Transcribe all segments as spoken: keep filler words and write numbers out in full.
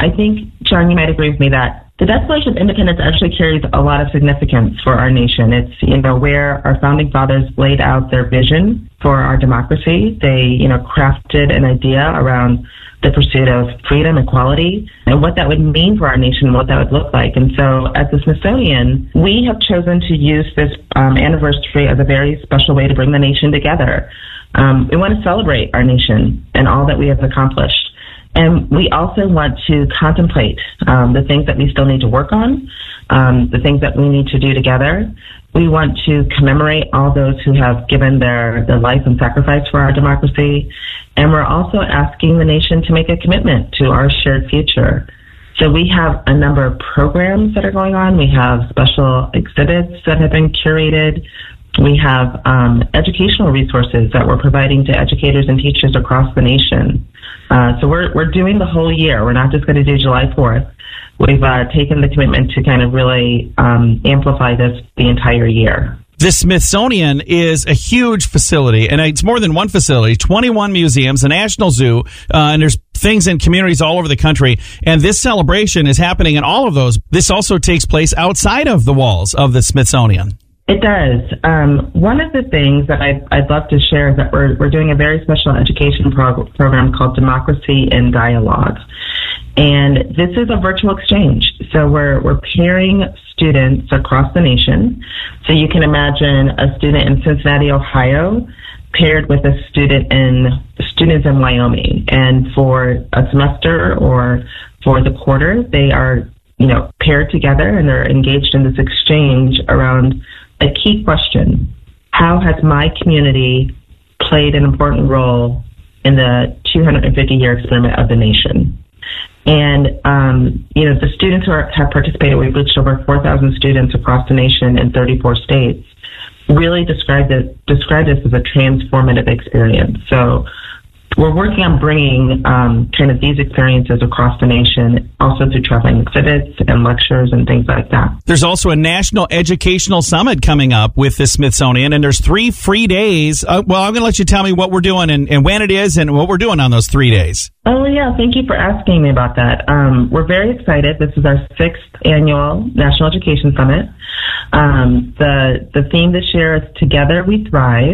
I think, John, you might agree with me that the Declaration of Independence actually carries a lot of significance for our nation. It's, you know, where our founding fathers laid out their vision for our democracy. They, you know, crafted an idea around the pursuit of freedom, equality, and what that would mean for our nation and what that would look like. And so at the Smithsonian, we have chosen to use this um, anniversary as a very special way to bring the nation together. Um, we want to celebrate our nation and all that we have accomplished. And we also want to contemplate um, the things that we still need to work on, um, the things that we need to do together. We want to commemorate all those who have given their, their life and sacrifice for our democracy. And we're also asking the nation to make a commitment to our shared future. So we have a number of programs that are going on. We have special exhibits that have been curated. We have um, educational resources that we're providing to educators and teachers across the nation. Uh, so we're we're doing the whole year. We're not just going to do July fourth. We've uh, taken the commitment to kind of really um, amplify this the entire year. The Smithsonian is a huge facility, and it's more than one facility, twenty-one museums, a national zoo, uh, and there's things in communities all over the country. And this celebration is happening in all of those. This also takes place outside of the walls of the Smithsonian. It does. Um, one of the things that I'd, I'd love to share is that we're, we're doing a very special education prog- program called Democracy in Dialogue. And this is a virtual exchange. So we're, we're pairing students across the nation. So you can imagine a student in Cincinnati, Ohio, paired with a student in students in Wyoming. And for a semester or for the quarter, they are, you know, paired together and they're engaged in this exchange around a key question: how has my community played an important role in the two hundred fifty year experiment of the nation? And, um, you know, the students who are, have participated, we've reached over four thousand students across the nation in thirty-four states, really described it, described this as a transformative experience. So we're working on bringing um, kind of these experiences across the nation, also through traveling exhibits and lectures and things like that. There's also a National Educational Summit coming up with the Smithsonian, and there's three free days. Uh, well, I'm going to let you tell me what we're doing and, and when it is and what we're doing on those three days. Oh, yeah. Thank you for asking me about that. Um, we're very excited. This is our sixth annual National Education Summit. Um, the, the theme this year is Together We Thrive.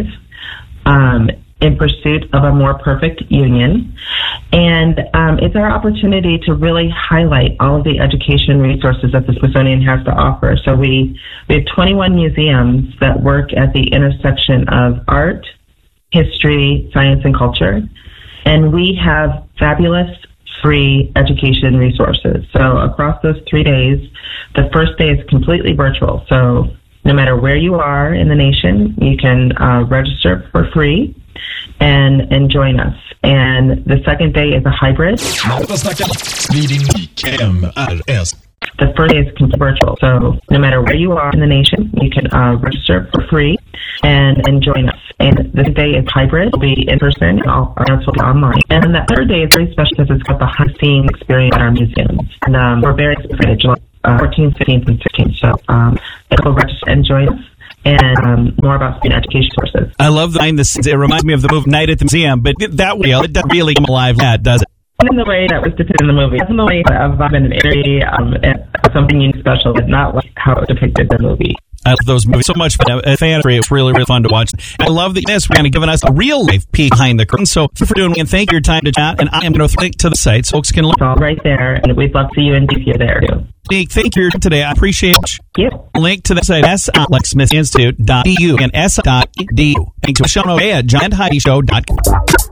Um, in pursuit of a more perfect union. And um, it's our opportunity to really highlight all of the education resources that the Smithsonian has to offer. So we, we have twenty-one museums that work at the intersection of art, history, science, and culture. And we have fabulous free education resources. So across those three days, the first day is completely virtual. So no matter where you are in the nation, you can uh, register for free and and join us. And the second day is a hybrid. The first day is completely virtual. So no matter where you are in the nation, you can uh, register for free and, and join us. And the second day is hybrid. It'll be in person, and all our events will be online. And then the third day is very special because it's got the behind-the-scenes experience at our museums. And um, we're very excited, July uh, fourteenth, fifteenth, and sixteenth. So um, go register and join us. And um, more about student education sources. I love the behind the scenes. It reminds me of the movie Night at the Museum, but that way, it doesn't really come alive yet, does it? In the way that was depicted in the movie. It's in the way of um, an area, um, something unique special, but not like how it was depicted in the movie. I love those movies so much. Fun. A fan free. It's really, really fun to watch. And I love that you've kind of given us a real life peek behind the curtain. So thank you for doing it, and thank you for your time to chat. And I am going to link to the site so folks can look. It's all right there, and we'd love to see you and see you there too. Thank you today. I appreciate it. Yep. Link to the site s dot smith institute dot e d u and s dot e d u. Thanks to the show notes at giant heidi show dot com.